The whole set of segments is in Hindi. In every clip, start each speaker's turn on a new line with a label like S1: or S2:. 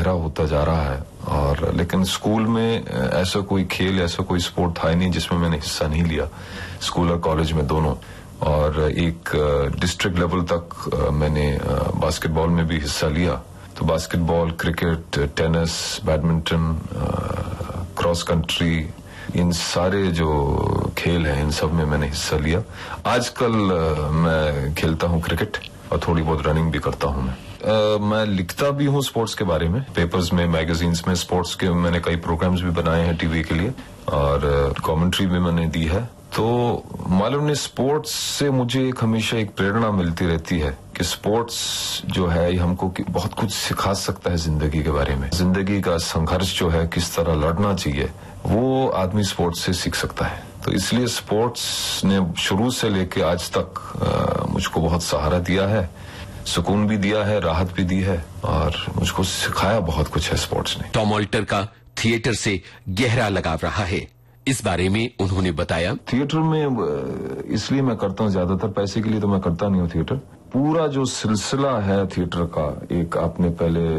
S1: गहरा होता जा रहा है। और लेकिन स्कूल में ऐसा कोई खेल, ऐसा कोई स्पोर्ट था ही नहीं जिसमें मैंने हिस्सा नहीं लिया, स्कूल और कॉलेज में दोनों। और एक डिस्ट्रिक्ट लेवल तक मैंने बास्केटबॉल में भी हिस्सा लिया। तो basketball, cricket, tennis, badminton, cross country, इन सारे जो खेल हैं इन सब में मैंने हिस्सा लिया। आजकल मैं खेलता हूँ क्रिकेट और थोड़ी बहुत रनिंग भी करता हूँ। मैं लिखता भी हूँ स्पोर्ट्स के बारे में, पेपर्स में, मैगजीन्स में। स्पोर्ट्स के मैंने कई प्रोग्राम्स भी बनाए हैं टीवी के लिए और कमेंट्री भी मैंने दी है। तो मालूम नहीं, स्पोर्ट्स से मुझे हमेशा एक प्रेरणा मिलती रहती है कि स्पोर्ट्स जो है हमको बहुत कुछ सिखा सकता है जिंदगी के बारे में। जिंदगी का संघर्ष जो है, किस तरह लड़ना चाहिए, वो आदमी स्पोर्ट्स से सीख सकता है। तो इसलिए स्पोर्ट्स ने शुरू से लेके आज तक मुझको बहुत सहारा दिया है, सुकून भी दिया है, राहत भी दी है और मुझको सिखाया बहुत कुछ है स्पोर्ट्स ने।
S2: टॉम ऑल्टर का थिएटर से गहरा लगाव रहा है। इस बारे में उन्होंने बताया,
S1: थिएटर में इसलिए मैं करता हूँ, ज्यादातर पैसे के लिए तो मैं करता नहीं हूँ थिएटर। पूरा जो सिलसिला है थिएटर का, एक आपने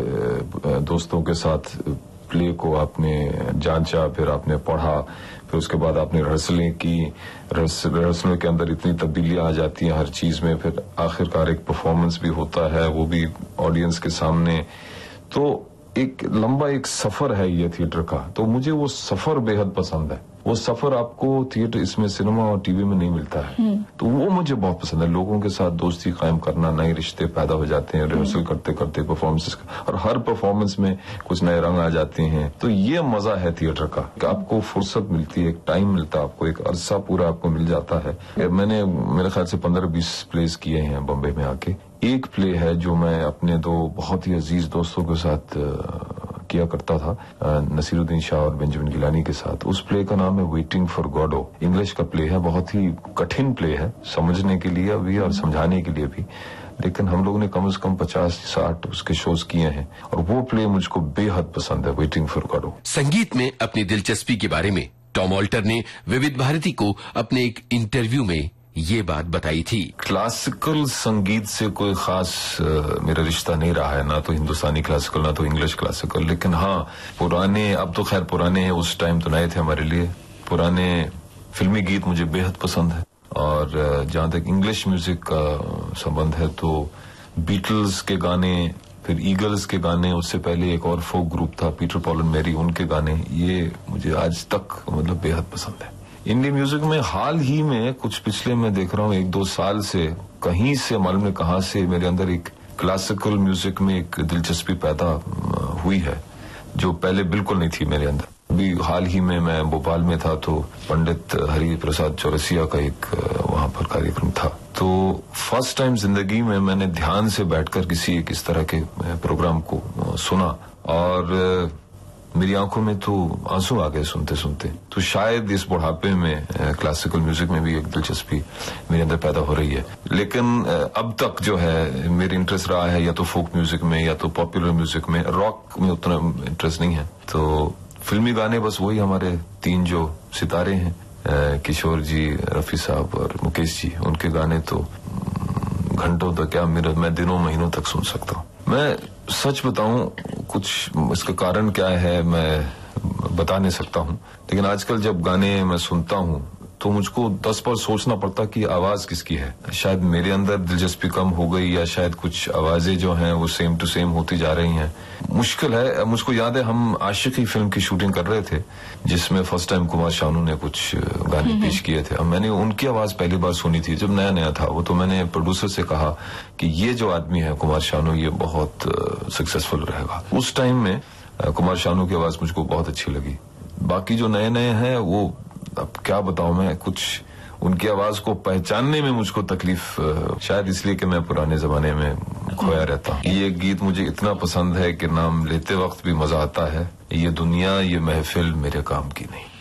S1: पहले दोस्तों के साथ प्ले को आपने जांचा, फिर आपने पढ़ा, फिर उसके बाद आपने रिहर्सलें की, रिहर्सलों के अंदर इतनी तब्दीलियां आ जाती हैं हर चीज में, फिर आखिरकार एक परफॉर्मेंस भी होता है, वो भी ऑडियंस के सामने। तो एक लंबा एक सफर है ये थिएटर का। तो मुझे वो सफर बेहद पसंद है। वो सफर आपको थिएटर, इसमें सिनेमा और टीवी में नहीं मिलता है। तो वो मुझे बहुत पसंद है। लोगों के साथ दोस्ती कायम करना, नए रिश्ते पैदा हो जाते हैं रिहर्सल करते करते परफॉर्मेंसेस का, और हर परफॉर्मेंस में कुछ नए रंग आ जाते हैं। तो ये मजा है थिएटर का कि आपको फुर्सत मिलती है, एक टाइम मिलता है आपको, एक अरसा पूरा आपको मिल जाता है। मैंने मेरे ख्याल से 15-20 प्लेस किए हैं बॉम्बे में आके। एक प्ले है जो मैं अपने दो बहुत ही अजीज दोस्तों के साथ किया करता था, नसीरुद्दीन शाह और बेंजामिन गिलानी के साथ। उस प्ले का नाम है वेटिंग फॉर गॉडो। इंग्लिश का प्ले है, बहुत ही कठिन प्ले है समझने के लिए भी और समझाने के लिए भी, लेकिन हम लोगों ने कम से कम 50-60 उसके शोज किए हैं और वो प्ले मुझको बेहद पसंद है, वेटिंग फॉर गॉडो।
S2: संगीत में अपनी दिलचस्पी के बारे में टॉम ऑल्टर ने विविध भारती को अपने एक इंटरव्यू में ये बात बताई थी।
S1: क्लासिकल संगीत से कोई खास मेरा रिश्ता नहीं रहा है, ना तो हिंदुस्तानी क्लासिकल ना तो इंग्लिश क्लासिकल। लेकिन हाँ, पुराने, अब तो खैर पुराने हैं, उस टाइम तो नए थे हमारे लिए। पुराने फिल्मी गीत मुझे बेहद पसंद है। और जहाँ तक इंग्लिश म्यूजिक का संबंध है तो बीटल्स के गाने, फिर ईगल्स के गाने, उससे पहले एक और फोक ग्रुप था पीटर पॉल एंड मैरी, उनके गाने, ये मुझे आज तक मतलब बेहद पसंद है। इंडियन म्यूजिक में हाल ही में कुछ पिछले मैं देख रहा हूँ 1-2 साल से कहीं से मालूम नहीं कहाँ से मेरे अंदर एक क्लासिकल म्यूजिक में एक दिलचस्पी पैदा हुई है जो पहले बिल्कुल नहीं थी मेरे अंदर। अभी हाल ही में मैं भोपाल में था तो पंडित हरि प्रसाद चौरसिया का एक वहाँ पर कार्यक्रम था। तो फर्स्ट टाइम जिंदगी में मैंने ध्यान से बैठकर किसी एक इस तरह के प्रोग्राम को सुना और मेरी आंखों में तो आंसू आ गए सुनते सुनते। तो शायद इस बुढ़ापे में क्लासिकल म्यूजिक में भी एक दिलचस्पी मेरे अंदर पैदा हो रही है। लेकिन अब तक जो है मेरी इंटरेस्ट रहा है या तो फोक म्यूजिक में या तो पॉपुलर म्यूजिक में, रॉक में उतना इंटरेस्ट नहीं है। तो फिल्मी गाने बस वही हमारे 3 जो सितारे हैं, किशोर जी, रफी साहब और मुकेश जी, उनके गाने तो घंटों तक क्या, मैं दिनों महीनों तक सुन सकता हूँ। मैं सच बताऊं, कुछ इसका कारण क्या है मैं बता नहीं सकता हूं, लेकिन आजकल जब गाने मैं सुनता हूं तो मुझको 10 बार सोचना पड़ता कि आवाज किसकी है। शायद मेरे अंदर दिलचस्पी कम हो गई या शायद कुछ आवाजें जो हैं वो सेम टू सेम होती जा रही हैं। मुश्किल है। मुझको याद है हम आशिकी फिल्म की शूटिंग कर रहे थे जिसमें फर्स्ट टाइम कुमार शानू ने कुछ गाने पेश किए थे। अब मैंने उनकी आवाज पहली बार सुनी थी जब नया नया था वो, तो मैंने प्रोड्यूसर से कहा कि ये जो आदमी है कुमार शानू, ये बहुत सक्सेसफुल रहेगा। उस टाइम में कुमार शानू की आवाज मुझको बहुत अच्छी लगी। बाकी जो नए नए हैं वो अब क्या बताऊं मैं, कुछ उनकी आवाज को पहचानने में मुझको तकलीफ, शायद इसलिए कि मैं पुराने जमाने में खोया रहता हूँ। ये गीत मुझे इतना पसंद है कि नाम लेते वक्त भी मजा आता है, ये दुनिया ये महफिल मेरे काम की नहीं।